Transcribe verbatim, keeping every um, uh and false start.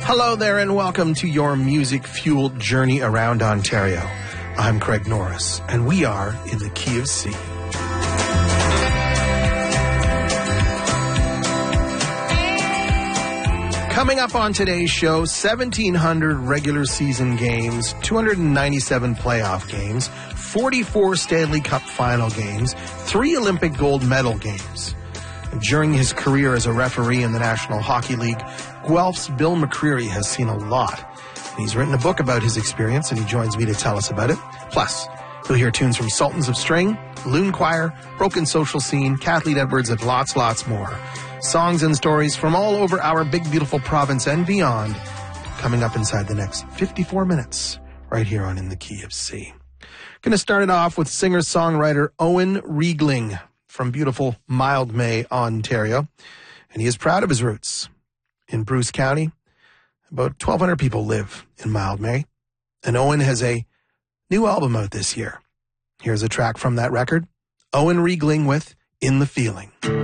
Hello there and welcome to your music-fueled journey around Ontario. I'm Craig Norris, and we are in the Key of C. Coming up on today's show, seventeen hundred regular season games, two hundred ninety-seven playoff games, forty-four Stanley Cup final games, three Olympic gold medal games. During his career as a referee in the National Hockey League, Guelph's Bill McCreary has seen a lot. He's written a book about his experience, and he joins me to tell us about it. Plus, you'll hear tunes from Sultans of String, Loon Choir, Broken Social Scene, Kathleen Edwards, and lots, lots more. Songs and stories from all over our big, beautiful province and beyond, coming up inside the next fifty-four minutes, right here on In the Key of C. Going to start it off with singer-songwriter Owen Riegling from beautiful Mildmay, Ontario. And he is proud of his roots. In Bruce County, about twelve hundred people live in Mildmay. And Owen has a new album out this year. Here's a track from that record. Owen Riegling with In the Feeling.